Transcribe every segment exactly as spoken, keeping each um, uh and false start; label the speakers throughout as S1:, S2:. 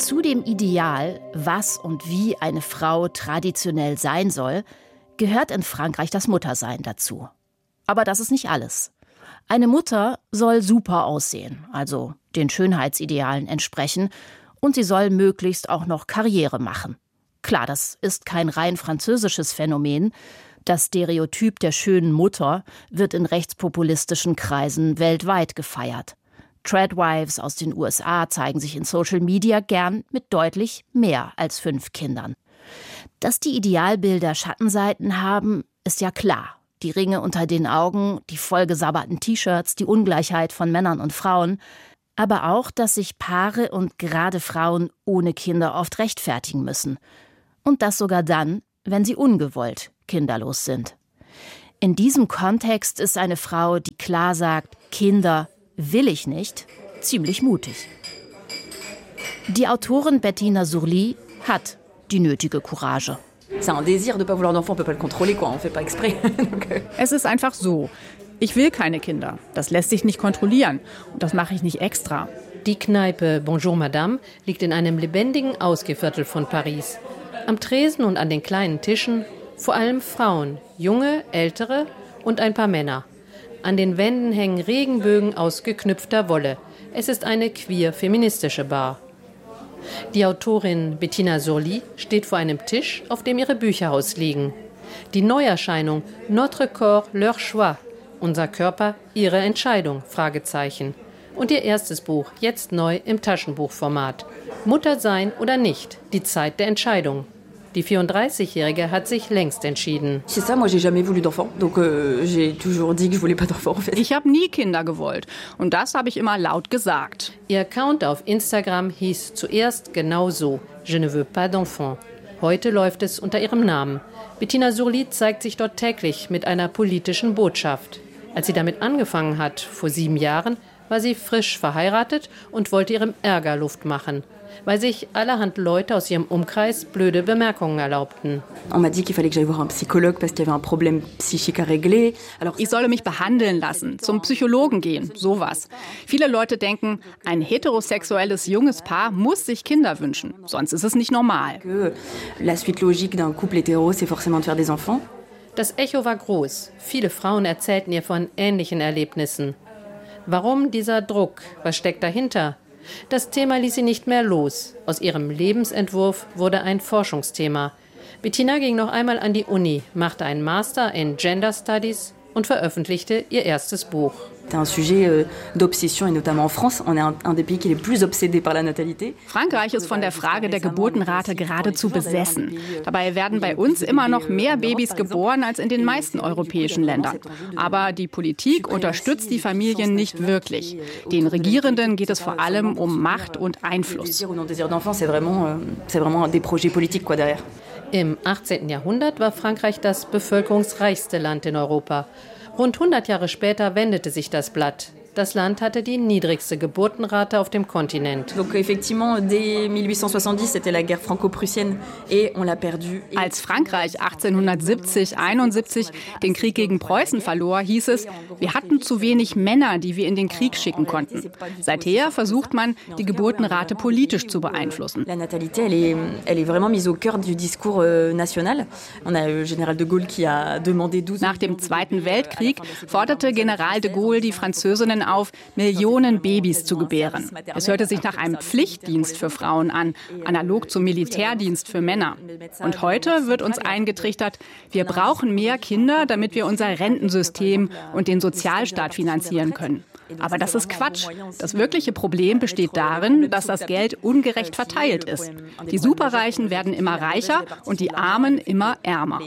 S1: Zu dem Ideal, was und wie eine Frau traditionell sein soll, gehört in Frankreich das Muttersein dazu. Aber das ist nicht alles. Eine Mutter soll super aussehen, also den Schönheitsidealen entsprechen, und sie soll möglichst auch noch Karriere machen. Klar, das ist kein rein französisches Phänomen. Das Stereotyp der schönen Mutter wird in rechtspopulistischen Kreisen weltweit gefeiert. Tradwives aus den U S A zeigen sich in Social Media gern mit deutlich mehr als fünf Kindern. Dass die Idealbilder Schattenseiten haben, ist ja klar. Die Ringe unter den Augen, die vollgesabberten T-Shirts, die Ungleichheit von Männern und Frauen. Aber auch, dass sich Paare und gerade Frauen ohne Kinder oft rechtfertigen müssen. Und das sogar dann, wenn sie ungewollt kinderlos sind. In diesem Kontext ist eine Frau, die klar sagt, Kinder will ich nicht, ziemlich mutig. Die Autorin Bettina Surly hat die nötige Courage.
S2: Es ist einfach so. Ich will keine Kinder. Das lässt sich nicht kontrollieren. Und das mache ich nicht extra.
S3: Die Kneipe Bonjour Madame liegt in einem lebendigen Ausgehviertel von Paris. Am Tresen und an den kleinen Tischen vor allem Frauen, junge, ältere und ein paar Männer. An den Wänden hängen Regenbögen aus geknüpfter Wolle. Es ist eine queer-feministische Bar. Die Autorin Bettina Surly steht vor einem Tisch, auf dem ihre Bücher ausliegen. Die Neuerscheinung Notre Corps, leur choix. Unser Körper, ihre Entscheidung, Fragezeichen. Und ihr erstes Buch, jetzt neu im Taschenbuchformat. Mutter sein oder nicht, die Zeit der Entscheidung. Die vierunddreißigjährige hat sich längst entschieden.
S2: Ich habe nie Kinder gewollt. Und das habe ich immer laut gesagt.
S3: Ihr Account auf Instagram hieß zuerst genau so, Je ne veux pas d'enfant. Heute läuft es unter ihrem Namen. Bettina Surly zeigt sich dort täglich mit einer politischen Botschaft. Als sie damit angefangen hat, vor sieben Jahren, war sie frisch verheiratet und wollte ihrem Ärger Luft machen, weil sich allerhand Leute aus ihrem Umkreis blöde Bemerkungen erlaubten.
S2: Ich solle mich behandeln lassen, zum Psychologen gehen, sowas. Viele Leute denken, ein heterosexuelles junges Paar muss sich Kinder wünschen, sonst ist es nicht normal.
S3: Das Echo war groß. Viele Frauen erzählten ihr von ähnlichen Erlebnissen. Warum dieser Druck? Was steckt dahinter? Das Thema ließ sie nicht mehr los. Aus ihrem Lebensentwurf wurde ein Forschungsthema. Bettina ging noch einmal an die Uni, machte einen Master in Gender Studies und veröffentlichte ihr erstes Buch.
S2: Frankreich ist von der Frage der Geburtenrate geradezu besessen. Dabei werden bei uns immer noch mehr Babys geboren als in den meisten europäischen Ländern. Aber die Politik unterstützt die Familien nicht wirklich. Den Regierenden geht es vor allem um Macht und Einfluss.
S3: Im achtzehnten Jahrhundert war Frankreich das bevölkerungsreichste Land in Europa. Rund hundert Jahre später wendete sich das Blatt. Das Land hatte die niedrigste Geburtenrate auf dem Kontinent.
S2: Als Frankreich achtzehnhundertsiebzig, einundsiebzig den Krieg gegen Preußen verlor, hieß es, wir hatten zu wenig Männer, die wir in den Krieg schicken konnten. Seither versucht man, die Geburtenrate politisch zu beeinflussen.
S4: Nach
S2: dem Zweiten Weltkrieg forderte General de Gaulle die Französinnen auf, Millionen Babys zu gebären. Es hörte sich nach einem Pflichtdienst für Frauen an, analog zum Militärdienst für Männer. Und heute wird uns eingetrichtert, wir brauchen mehr Kinder, damit wir unser Rentensystem und den Sozialstaat finanzieren können. Aber das ist Quatsch. Das wirkliche Problem besteht darin, dass das Geld ungerecht verteilt ist. Die Superreichen werden immer reicher und die Armen immer ärmer.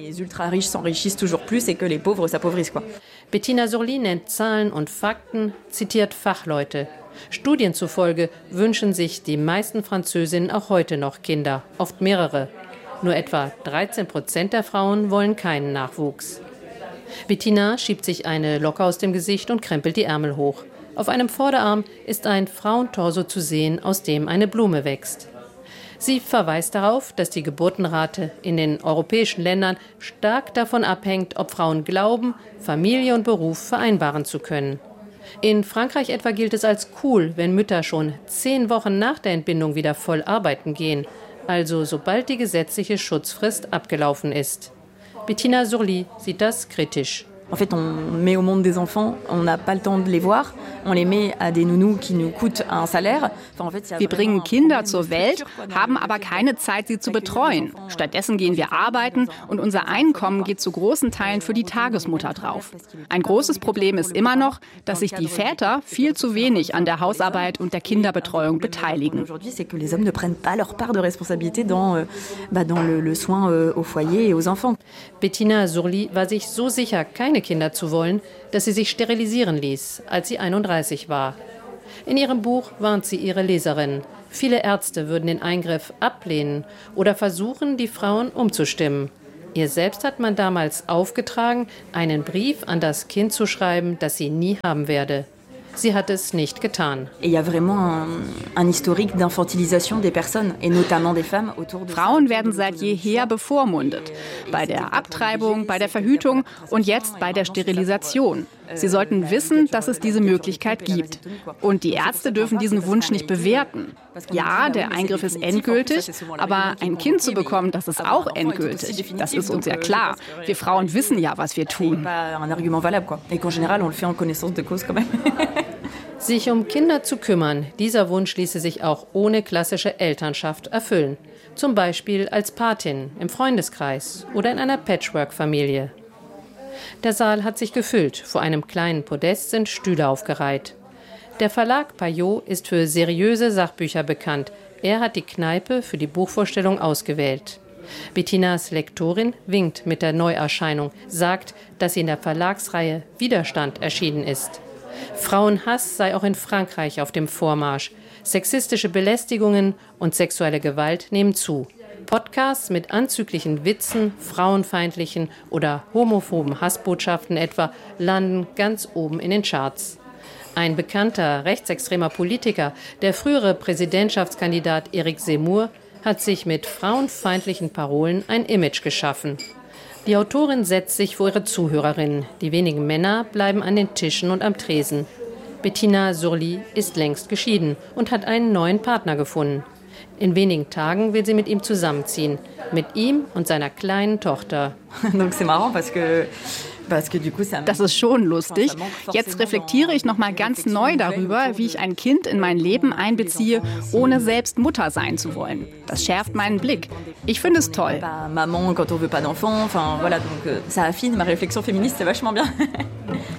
S3: Bettina Surly nennt Zahlen und Fakten, zitiert Fachleute. Studien zufolge wünschen sich die meisten Französinnen auch heute noch Kinder, oft mehrere. Nur etwa dreizehn Prozent der Frauen wollen keinen Nachwuchs. Bettina schiebt sich eine Locke aus dem Gesicht und krempelt die Ärmel hoch. Auf einem Vorderarm ist ein Frauentorso zu sehen, aus dem eine Blume wächst. Sie verweist darauf, dass die Geburtenrate in den europäischen Ländern stark davon abhängt, ob Frauen glauben, Familie und Beruf vereinbaren zu können. In Frankreich etwa gilt es als cool, wenn Mütter schon zehn Wochen nach der Entbindung wieder voll arbeiten gehen, also sobald die gesetzliche Schutzfrist abgelaufen ist. Bettina Surly sieht das kritisch.
S4: En fait, on met au monde des enfants, on n'a pas le temps de les voir, on les met à des nounous qui nous coûtent un salaire. Enfin, en fait,
S2: wir bringen Kinder zur Welt, haben aber keine Zeit, sie zu betreuen. Stattdessen gehen wir arbeiten und unser Einkommen geht zu großen Teilen für die Tagesmutter drauf. Ein großes Problem ist immer noch, dass sich die Väter viel zu wenig an der Hausarbeit und der Kinderbetreuung beteiligen.
S4: Aujourd'hui, c'est que les hommes ne prennent pas leur part de responsabilité dans, euh, bah, dans le, le soin euh, au foyer et aux enfants.
S3: Bettina Surly war sich so sicher, keine Kinder zu wollen, dass sie sich sterilisieren ließ, als sie einunddreißig war. In ihrem Buch warnt sie ihre Leserin. Viele Ärzte würden den Eingriff ablehnen oder versuchen, die Frauen umzustimmen. Ihr selbst hat man damals aufgetragen, einen Brief an das Kind zu schreiben, das sie nie haben werde. Sie hat es nicht getan.
S2: Frauen werden seit jeher bevormundet. Bei der Abtreibung, bei der Verhütung und jetzt bei der Sterilisation. Sie sollten wissen, dass es diese Möglichkeit gibt. Und die Ärzte dürfen diesen Wunsch nicht bewerten. Ja, der Eingriff ist endgültig, aber ein Kind zu bekommen, das ist auch endgültig. Das ist uns ja klar. Wir Frauen wissen ja, was wir tun.
S3: Sich um Kinder zu kümmern, dieser Wunsch ließe sich auch ohne klassische Elternschaft erfüllen. Zum Beispiel als Patin, im Freundeskreis oder in einer Patchwork-Familie. Der Saal hat sich gefüllt. Vor einem kleinen Podest sind Stühle aufgereiht. Der Verlag Payot ist für seriöse Sachbücher bekannt. Er hat die Kneipe für die Buchvorstellung ausgewählt. Bettinas Lektorin winkt mit der Neuerscheinung, sagt, dass sie in der Verlagsreihe Widerstand erschienen ist. Frauenhass sei auch in Frankreich auf dem Vormarsch. Sexistische Belästigungen und sexuelle Gewalt nehmen zu. Podcasts mit anzüglichen Witzen, frauenfeindlichen oder homophoben Hassbotschaften etwa landen ganz oben in den Charts. Ein bekannter rechtsextremer Politiker, der frühere Präsidentschaftskandidat Éric Zemmour, hat sich mit frauenfeindlichen Parolen ein Image geschaffen. Die Autorin setzt sich vor ihre Zuhörerinnen. Die wenigen Männer bleiben an den Tischen und am Tresen. Bettina Surly ist längst geschieden und hat einen neuen Partner gefunden. In wenigen Tagen will sie mit ihm zusammenziehen. Mit ihm und seiner kleinen Tochter.
S2: Das ist schon lustig. Jetzt reflektiere ich noch mal ganz neu darüber, wie ich ein Kind in mein Leben einbeziehe, ohne selbst Mutter sein zu wollen. Das schärft meinen Blick. Ich finde es toll.
S4: Maman, quand on veut pas d'enfant, enfin voilà, donc ça affine ma réflexion féministe, c'est vachement bien.